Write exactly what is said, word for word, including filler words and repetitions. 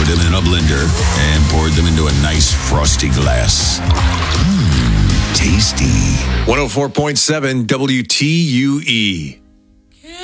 put them in a blender, and poured them into a nice frosty glass. Mmm, tasty. one oh four point seven W T U E.